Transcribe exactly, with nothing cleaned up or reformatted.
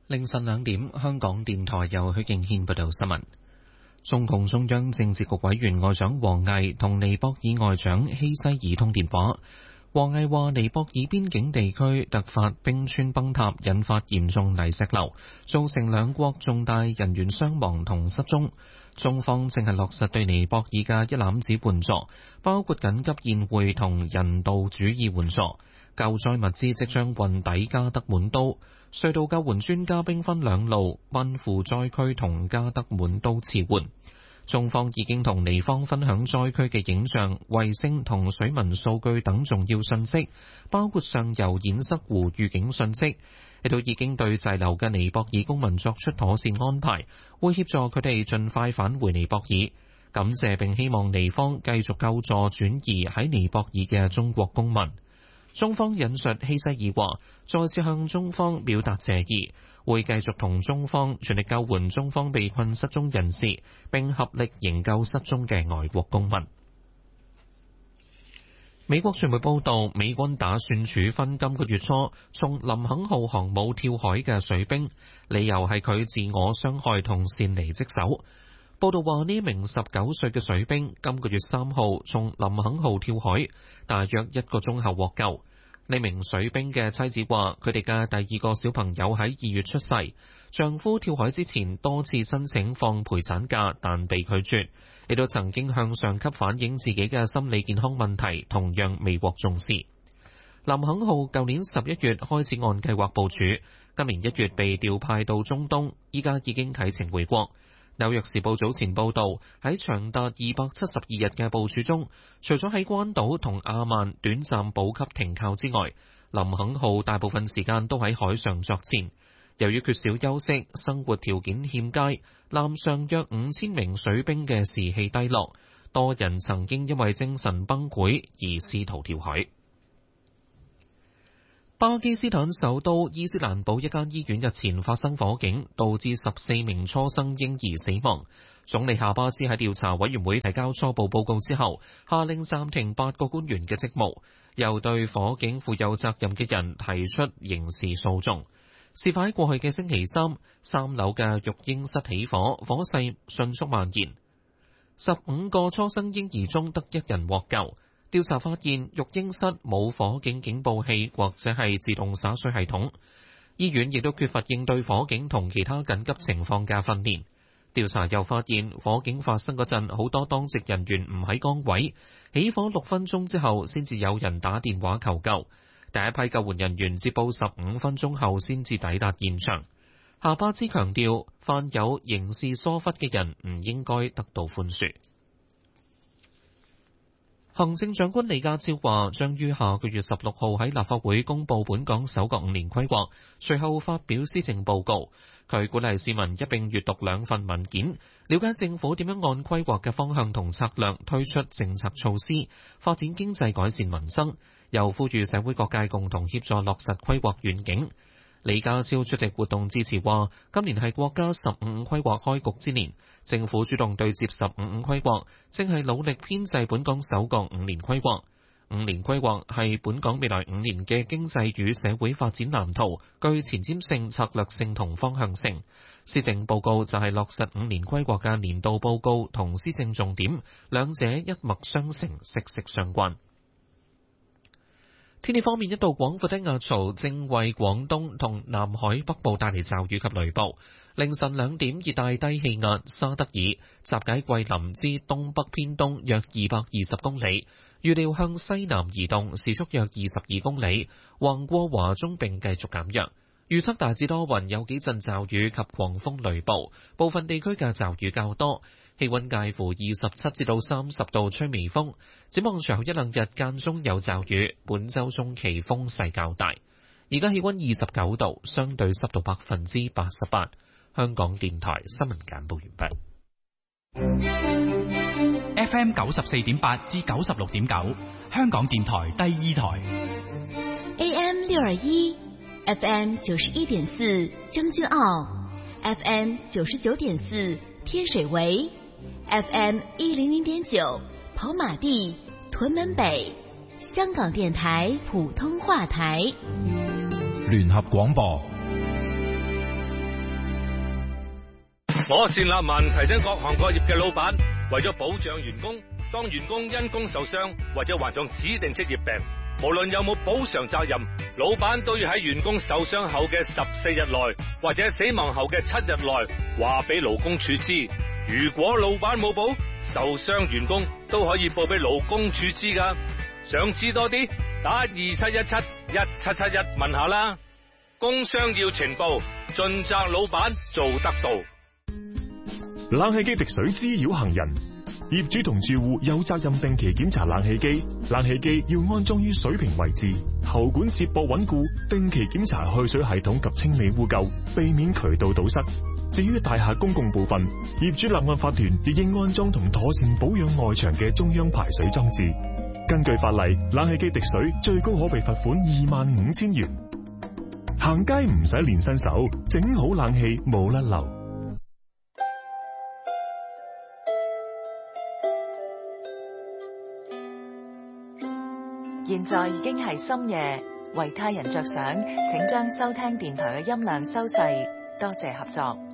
凌晨兩點，香港電台由許敬軒報道新聞。中共中央政治局委員外長王毅同尼泊爾外長希西爾通電話。王毅話：尼泊爾邊境地區突發冰川崩塌，引發嚴重泥石流，造成兩國重大人員傷亡同失蹤。中方正係落實對尼泊爾嘅一攬子援助，包括緊急宴會同人道主義援助。救災物資即將運抵加德滿都。隧道救援專家兵分兩路，奔赴災區同加德滿都馳援。中方已經同尼方分享災區嘅影像、衛星同水文數據等重要信息，包括上游堰塞湖預警信息。亦都已經對滯留嘅尼泊爾公民作出妥善安排，會協助佢哋盡快返回尼泊爾。感謝並希望尼方繼續救助轉移喺尼泊爾嘅中國公民。中方引述希西爾話，再次向中方表達謝意，會繼續同中方全力救援中方被困失蹤人士，並合力營救失蹤嘅外國公民。美國傳媒報道，美軍打算處分今個月初從林肯號航母跳海嘅水兵，理由係佢自我傷害同擅離職守。報道話，呢名十九歲嘅水兵今個月三號從林肯號跳海，大約一個鐘後獲救。呢名水兵嘅妻子話，佢哋嘅第二個小朋友喺二月出世，丈夫跳海之前多次申請放陪產假，但被拒絕。亦都曾經向上級反映自己嘅心理健康問題，同樣未獲重視。林肯號舊年十一月開始按計劃部署，今年一月被調派到中東，依家已經啟程回國。紐約時報早前報導，喺長達二百七十二日嘅部署中，除咗喺關島同亞曼短暫補給停靠之外，林肯號大部分時間都喺海上作戰。由於缺少休息，生活條件欠佳，艦上約五千名水兵嘅士氣低落，多人曾經因為精神崩潰而試圖跳海。巴基斯坦首都伊斯蘭堡一間醫院日前發生火警，導致十四名初生嬰兒死亡。總理夏巴茲喺調查委員會提交初步報告之後，下令暫停八個官員嘅職務，又對火警負有責任嘅人提出刑事訴訟。事發喺過去嘅星期三，三樓嘅育嬰室起火，火勢迅速蔓延。十五個初生嬰兒中得一人獲救。調查發現，育嬰室冇火警警報器或者係自動灑水系統。醫院亦都缺乏應對火警同其他緊急情況嘅訓練。調查又發現，火警發生嗰陣，好多當值人員唔喺崗位。起火六分鐘之後，先至有人打電話求救。第一批救援人員接報十五分鐘後先至抵達現場。夏巴茲強調，犯有刑事疏忽嘅人唔應該得到寬恕。行政長官李家超話，將於下個月十六號喺立法會公布本港首個五年規劃，隨後發表施政報告。佢鼓勵市民一並閱讀兩份文件，了解政府點樣按規劃嘅方向同策略推出政策措施，發展經濟改善民生。又呼籲社會各界共同協助落實規劃願景。李家超出席活動致辭話，今年係國家十五五規劃開局之年，政府主動對接十五五規劃，正係努力編製本港首個五年規劃。五年規劃係本港未來五年嘅經濟與社會發展藍圖，具前瞻性、策略性同方向性。施政報告就係落實五年規劃嘅年度報告同施政重點，兩者一脈相承，息息相關。天氣方面，一道廣闊的壓槽正為廣東同南海北部帶嚟驟雨及雷暴。凌晨兩點，熱帶低氣壓沙德爾集結桂林之東北偏東約二百二十公里，預料向西南移動，時速約二十二公里，橫過華中並繼續減弱。預測大致多雲，有幾陣驟雨及狂風雷暴，部分地區嘅驟雨較多。氣溫介乎二十七至到三十度，吹微風。展望隨後一兩日間中有驟雨，本週中期風勢較大。而家氣溫二十九度，相對濕度百分之八十八。香港電台新聞簡報完畢。F M 九十四點八至九十六點九，香港電台第二台。 A M 六二一，F M 九十一點四，將軍澳 ，F M 九十九點四，天水圍。F M 一零零點九，跑馬地、屯門北，香港電台普通話台。 聯合廣播。 我單立文提醒各行各業嘅老闆，為咗保障員工，當員工因工受傷或者患上指定職業病，無論有冇補償責任，老闆都要喺員工受傷後嘅十四日內或者死亡後嘅七日內話俾勞工處知。如果老闆冇報，受傷員工都可以報俾勞工處知噶。想知多啲，打二七一七一七七一問下啦。工傷要呈報，盡責老闆做得到。 冷氣機滴水滋擾行人，業主同住戶有責任定期檢查冷氣機，冷氣機要安裝於水平位置，喉管接駁穩固，定期檢查去水系統及清理污垢，避免渠道堵塞。至於大廈公共部分，業主立案法團亦應安裝同妥善保養外牆嘅中央排水裝置。根據法例，冷氣機滴水最高可被罰款二萬五千元。行街唔使練身手，整好冷氣冇甩漏。 現在已經係深夜，為他人着想，請將收聽電台嘅音量收細，多謝合作。